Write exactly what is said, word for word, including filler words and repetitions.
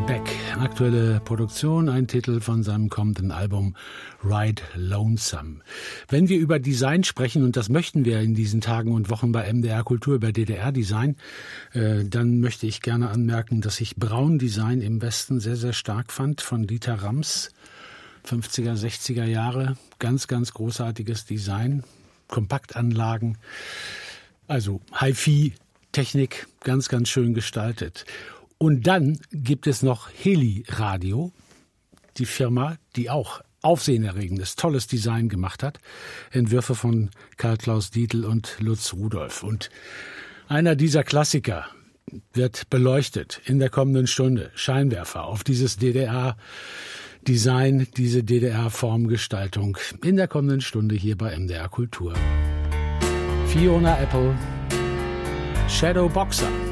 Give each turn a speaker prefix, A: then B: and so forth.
A: Beck, aktuelle Produktion, ein Titel von seinem kommenden Album Ride Lonesome. Wenn wir über Design sprechen, und das möchten wir in diesen Tagen und Wochen bei M D R Kultur über D D R-Design, äh, dann möchte ich gerne anmerken, dass ich Braun-Design im Westen sehr, sehr stark fand, von Dieter Rams, fünfziger, sechziger Jahre. Ganz, ganz großartiges Design, Kompaktanlagen, also Hi-Fi-Technik, ganz, ganz schön gestaltet. Und dann gibt es noch Heli Radio, die Firma, die auch aufsehenerregendes, tolles Design gemacht hat. Entwürfe von Karl Klaus Dietl und Lutz Rudolph. Und einer dieser Klassiker wird beleuchtet in der kommenden Stunde. Scheinwerfer auf dieses D D R-Design, diese D D R-Formgestaltung in der kommenden Stunde hier bei M D R Kultur. Fiona Apple, Shadow Boxer.